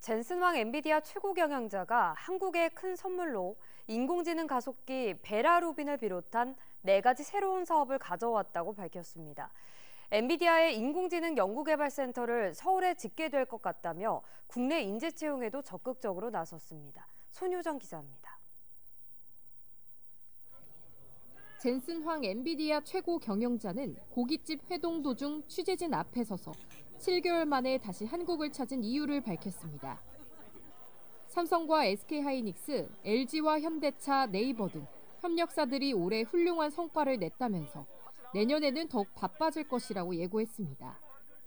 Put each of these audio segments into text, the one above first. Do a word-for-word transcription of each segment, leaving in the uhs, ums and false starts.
젠슨왕 엔비디아 최고 경영자가 한국에 큰 선물로 인공지능 가속기 베라 루빈을 비롯한 네 가지 새로운 사업을 가져왔다고 밝혔습니다. 엔비디아의 인공지능 연구개발센터를 서울에 짓게 될 것 같다며 국내 인재 채용에도 적극적으로 나섰습니다. 손효정 기자입니다. 젠슨황 엔비디아 최고 경영자는 고깃집 회동 도중 취재진 앞에 서서 칠 개월 만에 다시 한국을 찾은 이유를 밝혔습니다. 삼성과 에스케이하이닉스, 엘지와 현대차, 네이버 등 협력사들이 올해 훌륭한 성과를 냈다면서 내년에는 더욱 바빠질 것이라고 예고했습니다.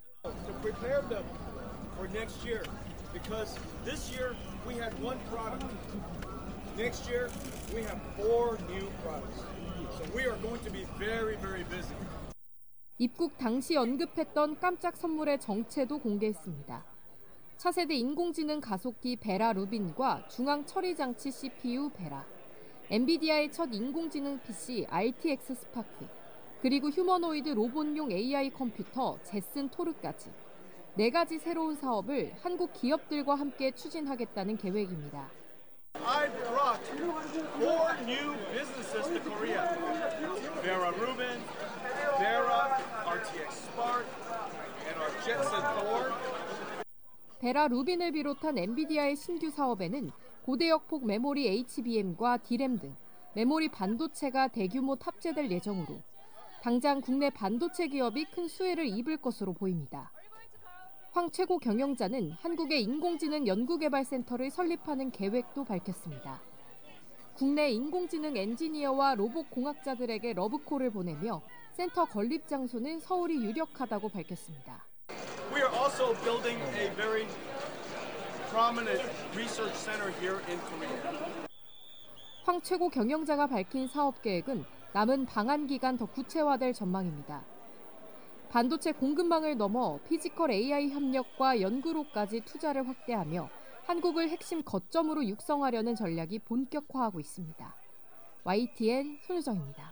Next year, we have four new products. So we are going to be very, very busy. 입국 당시 언급했던 깜짝 선물의 정체도 공개했습니다. 차세대 인공지능 가속기 베라 루빈과 중앙 처리 장치 씨피유 베라, 엔비디아의 첫 인공지능 피씨 알티엑스 스파크, 그리고 휴머노이드 로봇용 에이아이 컴퓨터 제슨 토르까지 네 가지 새로운 사업을 한국 기업들과 함께 추진하겠다는 계획입니다. I brought four new businesses to Korea. Vera Rubin, Vera, 알티엑스 Spark, and our Jetson Thor. 베라 루빈을 비롯한 엔비디아의 신규 사업에는 고대역폭 메모리 에이치비엠과 디램 등 메모리 반도체가 대규모 탑재될 예정으로 당장 국내 반도체 기업이 큰 수혜를 입을 것으로 보입니다. 황 최고 경영자는 한국의 인공지능 연구개발센터를 설립하는 계획도 밝혔습니다. 국내 인공지능 엔지니어와 로봇 공학자들에게 러브콜을 보내며 센터 건립 장소는 서울이 유력하다고 밝혔습니다. We are also building a very prominent research center here in Korea. 황 최고 경영자가 밝힌 사업 계획은 남은 방한 기간 더 구체화될 전망입니다. 반도체 공급망을 넘어 피지컬 에이아이 협력과 연구로까지 투자를 확대하며 한국을 핵심 거점으로 육성하려는 전략이 본격화하고 있습니다. 와이티엔 손효정입니다.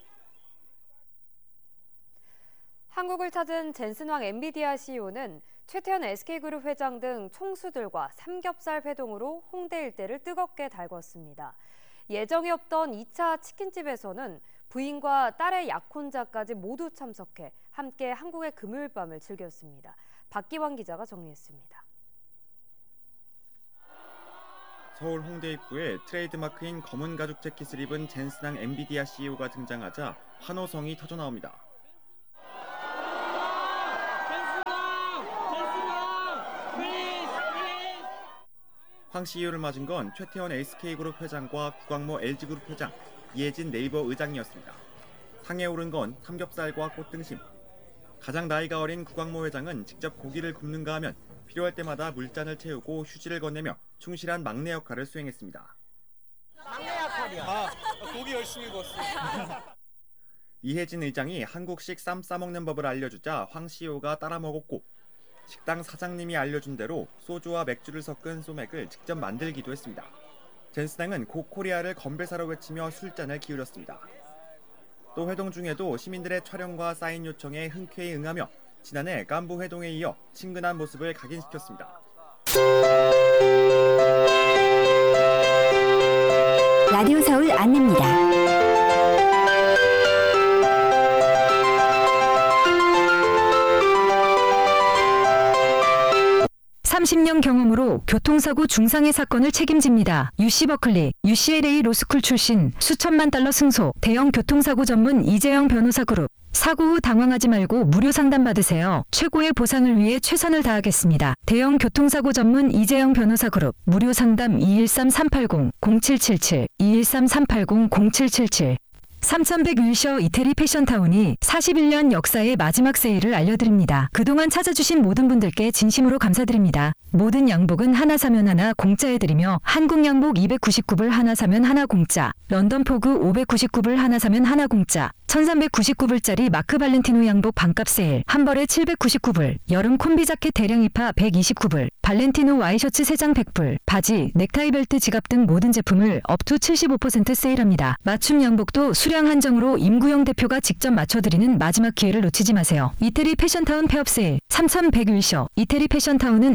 한국을 찾은 젠슨황 엔비디아 씨이오는 최태원 에스케이그룹 회장 등 총수들과 삼겹살 회동으로 홍대 일대를 뜨겁게 달궜습니다. 예정이 없던 이 차 치킨집에서는 부인과 딸의 약혼자까지 모두 참석해 함께 한국의 금요일 밤을 즐겼습니다. 박기환 기자가 정리했습니다. 서울 홍대 입구에 트레이드마크인 검은 가죽 재킷을 입은 젠슨황 엔비디아 씨이오가 등장하자 환호성이 터져나옵니다. 황 씨이오를 맞은 건 최태원 에스케이그룹 회장과 구광모 엘지그룹 회장, 이해진 네이버 의장이었습니다. 상에 오른 건 삼겹살과 꽃등심. 가장 나이가 어린 구광모 회장은 직접 고기를 굽는가 하면 필요할 때마다 물잔을 채우고 휴지를 건네며 충실한 막내 역할을 수행했습니다. 막내 역할이요? 아, 고기 열심히 구웠어. 이해진 의장이 한국식 쌈 싸먹는 법을 알려주자 황 씨이오가 따라 먹었고 식당 사장님이 알려준 대로 소주와 맥주를 섞은 소맥을 직접 만들기도 했습니다. 젠슨황은 고코리아를 건배사로 외치며 술잔을 기울였습니다. 또 회동 중에도 시민들의 촬영과 사인 요청에 흔쾌히 응하며 지난해 깐부 회동에 이어 친근한 모습을 각인시켰습니다. 라디오 서울 안내입니다. 삼십 년 경험으로 교통사고 중상해 사건을 책임집니다. 유씨 버클리, 유씨엘에이 로스쿨 출신, 수천만 달러 승소, 대형 교통사고 전문 이재영 변호사 그룹. 사고 후 당황하지 말고 무료 상담 받으세요. 최고의 보상을 위해 최선을 다하겠습니다. 대형 교통사고 전문 이재영 변호사 그룹. 무료 상담 이일삼 삼팔공 공칠칠칠, 이일삼 삼팔공 공칠칠칠. 삼천백 윌셔 이태리 패션타운이 사십일 년 역사의 마지막 세일을 알려드립니다. 그동안 찾아주신 모든 분들께 진심으로 감사드립니다. 모든 양복은 하나 사면 하나 공짜해드리며 한국 양복 이백구십구 불 하나 사면 하나 공짜, 런던 포그 오백구십구 불 하나 사면 하나 공짜, 천삼백구십구 불짜리 마크 발렌티노 양복 반값 세일, 한 벌에 칠백구십구 불, 여름 콤비 자켓 대량 입하 백이십구 불, 발렌티노 와이셔츠 세 장 백 불, 바지, 넥타이 벨트 지갑 등 모든 제품을 업투 칠십오 퍼센트 세일합니다. 맞춤 양복도 수량 한정으로 임구영 대표가 직접 맞춰드리는 마지막 기회를 놓치지 마세요. 이태리 패션타운 폐업 세일, 삼천백 윌셔. 이태리 패션타운은 윌셔와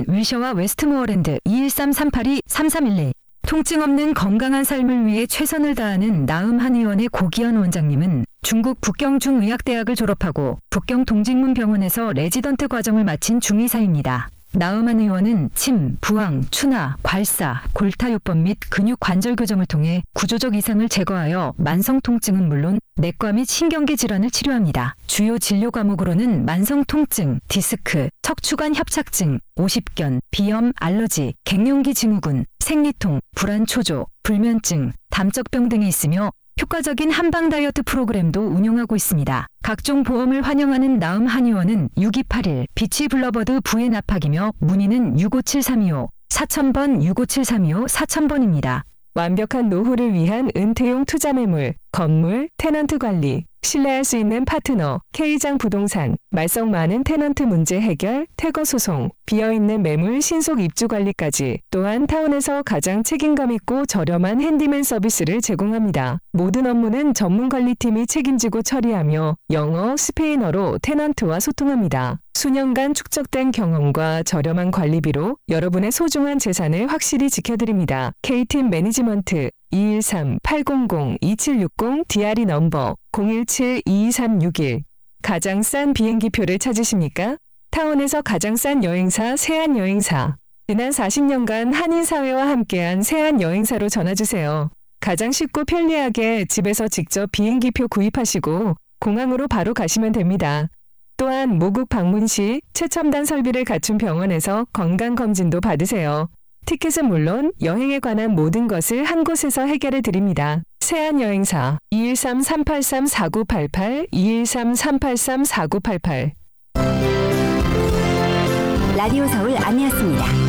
오키나와 웨스트모어랜드 이일삼 삼팔이 삼삼일일. 통증 없는 건강한 삶을 위해 최선을 다하는 나음한 의원의 고기현 원장님은 중국 북경중의학대학을 졸업하고 북경 동직문병원에서 레지던트 과정을 마친 중의사입니다. 나음한 의원은 침, 부항, 추나, 괄사, 골타요법 및 근육 관절 교정을 통해 구조적 이상을 제거하여 만성 통증은 물론 내과 및 신경계 질환을 치료합니다. 주요 진료 과목으로는 만성 통증, 디스크, 척추관 협착증, 오십견, 비염, 알러지, 갱년기 증후군, 생리통, 불안 초조, 불면증, 담적병 등이 있으며 효과적인 한방 다이어트 프로그램도 운영하고 있습니다. 각종 보험을 환영하는 나음한 의원은 육이팔일 비치 블러버드 부의 납학이며 문의는 육오칠삼이오, 사천번 육오칠삼이오, 사천번입니다. 완벽한 노후를 위한 은퇴용 투자 매물, 건물, 테넌트 관리, 신뢰할 수 있는 파트너, K장 부동산, 말썽 많은 테넌트 문제 해결, 퇴거 소송, 비어있는 매물 신속 입주 관리까지 또한 타운에서 가장 책임감 있고 저렴한 핸디맨 서비스를 제공합니다. 모든 업무는 전문 관리팀이 책임지고 처리하며 영어, 스페인어로 테넌트와 소통합니다. 수년간 축적된 경험과 저렴한 관리비로 여러분의 소중한 재산을 확실히 지켜드립니다. K팀 매니지먼트 이일삼 팔공공 이칠육공 디알이 넘버 공일칠 이이삼육일. 가장 싼 비행기표를 찾으십니까? 타운에서 가장 싼 여행사 세안여행사. 지난 사십 년간 한인사회와 함께한 세안여행사로 전화주세요. 가장 쉽고 편리하게 집에서 직접 비행기표 구입하시고 공항으로 바로 가시면 됩니다. 또한 모국 방문 시 최첨단 설비를 갖춘 병원에서 건강검진도 받으세요. 티켓은 물론 여행에 관한 모든 것을 한 곳에서 해결해 드립니다. 세안여행사 이일삼 삼팔삼 사구팔팔 이일삼 삼팔삼 사구팔팔. 라디오 서울 안내였습니다.